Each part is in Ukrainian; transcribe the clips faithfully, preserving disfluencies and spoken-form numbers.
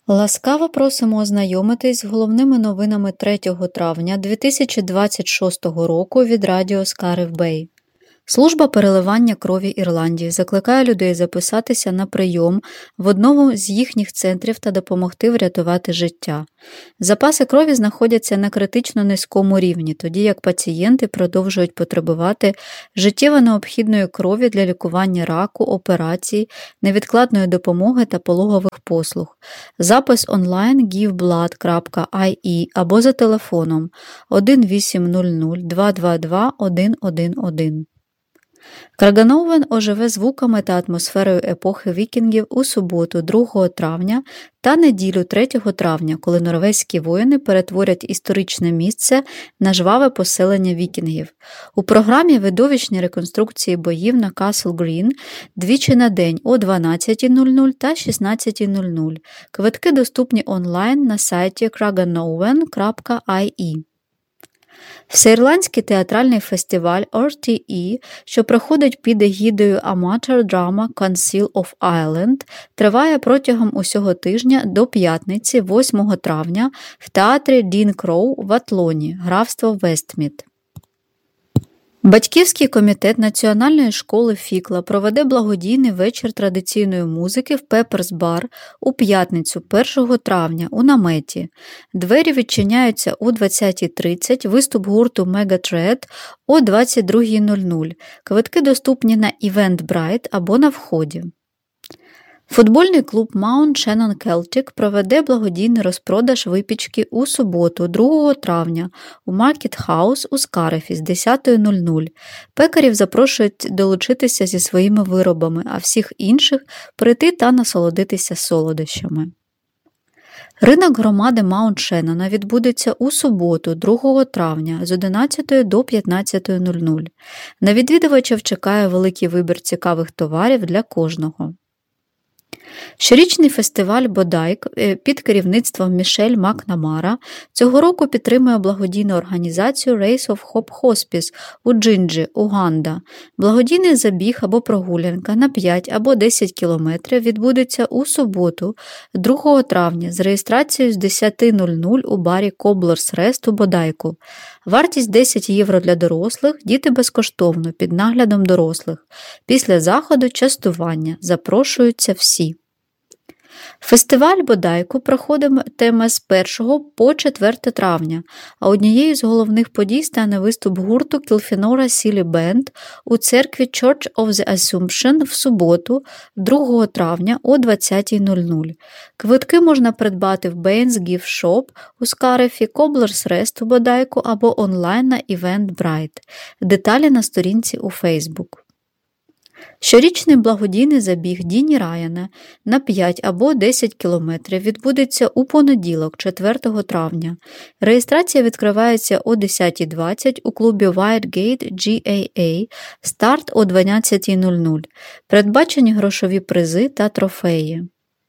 Ласкаво просимо ознайомитись з головними новинами третього травня дві тисячі двадцять шостого року від радіо Скарів Бей. Служба переливання крові Ірландії закликає людей записатися на прийом в одному з їхніх центрів та допомогти врятувати життя. Запаси крові знаходяться на критично низькому рівні, тоді як пацієнти продовжують потребувати життєво необхідної крові для лікування раку, операцій, невідкладної допомоги та пологових послуг. Запис онлайн гів блад крапка ай і або за телефоном один вісім нуль нуль два два два один один один. Крагановен оживе звуками та атмосферою епохи вікінгів у суботу, другого травня та неділю, третього травня, коли норвезькі воїни перетворять історичне місце на жваве поселення вікінгів. У програмі видовищні реконструкції боїв на Касл Грін двічі на день о дванадцятій нуль нуль та шістнадцятій нуль нуль. Квитки доступні онлайн на сайті крагановен крапка ай і. Всеірландський театральний фестиваль ар ті і, що проходить під егідою Amateur Drama Council of Ireland, триває протягом усього тижня до п'ятниці, восьмого травня, в театрі Дін Кроу в Атлоні, графство Вестмід. Батьківський комітет Національної школи Фікла проведе благодійний вечір традиційної музики в Пеперс Бар у п'ятницю, першого травня, у наметі. Двері відчиняються о двадцятій тридцять, виступ гурту Мегатред о двадцять другій нуль нуль. Квитки доступні на Eventbrite або на вході. Футбольний клуб Mount Shannon Celtic проведе благодійний розпродаж випічки у суботу, другого травня, у Market House у Скарефі з десятої нуль нуль. Пекарів запрошують долучитися зі своїми виробами, а всіх інших прийти та насолодитися солодощами. Ринок громади Маунт Шеннона відбудеться у суботу, другого травня, з одинадцятої до п'ятнадцятої нуль нуль. На відвідувачів чекає великий вибір цікавих товарів для кожного. Щорічний фестиваль Бодайк під керівництвом Мішель Макнамара цього року підтримує благодійну організацію Race of Hope Hospice у Джинджі, Уганда. Благодійний забіг або прогулянка на п'ять або десять кілометрів відбудеться у суботу, другого травня, з реєстрацією з десяти нуль нуль у барі Cobbler's Rest у Бодайку. Вартість десять євро для дорослих, діти безкоштовно, під наглядом дорослих. Після заходу частування. Запрошуються всі. Фестиваль Бодайку проходитиме з першого по четверте травня, а однією з головних подій стане виступ гурту Кілфінора Сілі Бенд у церкві Church of the Assumption в суботу, другого травня о двадцятій нуль нуль. Квитки можна придбати в Baines Gift Shop у Скарефі, Cobbler's Rest у Бодайку або онлайн на Eventbrite. Деталі на сторінці у Facebook. Щорічний благодійний забіг Діні Райана на п'ять або десять кілометрів відбудеться у понеділок, четвертого травня. Реєстрація відкривається о десятій двадцять у клубі Whitegate джі ей ей, старт о дванадцятій нуль нуль. Передбачені грошові призи та трофеї.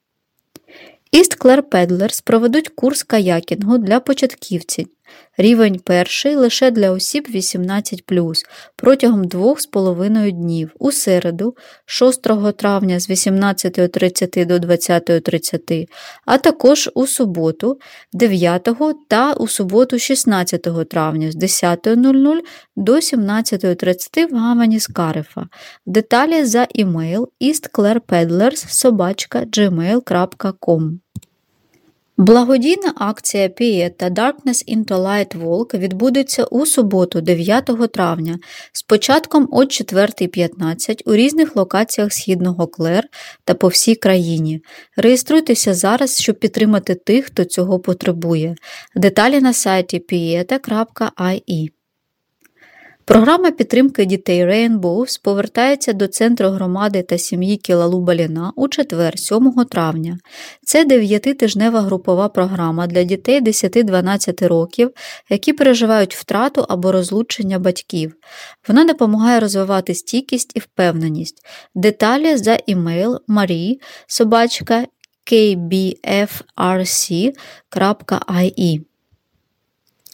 East Clare Paddlers проведуть курс каякінгу для початківців. Рівень перший лише для осіб вісімнадцять плюс, протягом двох з половиною днів, у середу, шостого травня з вісімнадцятої тридцять до двадцятої тридцять, а також у суботу, дев'ятого та у суботу, шістнадцятого травня з десятої нуль нуль до сімнадцятої тридцять в гавані Скарефа. Деталі за імейл eastclarepaddlers собачка джимейл крапка ком. Благодійна акція Pieta Darkness into Light Walk відбудеться у суботу, дев'ятого травня, з початком о четвертій п'ятнадцять у різних локаціях Східного Клер та по всій країні. Реєструйтеся зараз, щоб підтримати тих, хто цього потребує. Деталі на сайті pieta крапка ай і. Програма підтримки дітей Rainbows повертається до Центру громади та сім'ї Кілалу-Баліна у четвер, сьомого травня. Це дев'ятитижнева групова програма для дітей десять-дванадцять років, які переживають втрату або розлучення батьків. Вона допомагає розвивати стійкість і впевненість. Деталі за імейл марі собачка кей бі еф ар сі крапка ай і.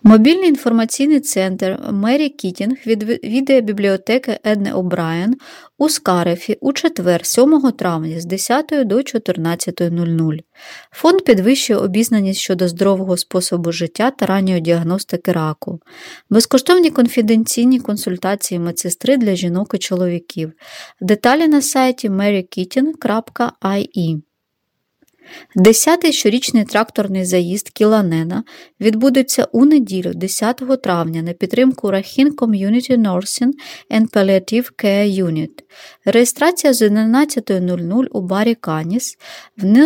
Мобільний інформаційний центр Мері Кітінг від відеобібліотеки Едни О'Брайен у Скарефі у четвер, сьомого травня з десятої до чотирнадцятої нуль нуль. Фонд підвищує обізнаність щодо здорового способу життя та ранньої діагностики раку. Безкоштовні конфіденційні консультації медсестри для жінок і чоловіків. Деталі на сайті мері кітінг крапка ай і. Десятий щорічний тракторний заїзд Кіланена відбудеться у неділю, десятого травня, на підтримку Рахін Community Nursing and Palliative Care Unit. Реєстрація з одинадцятої нуль нуль у барі Каніс.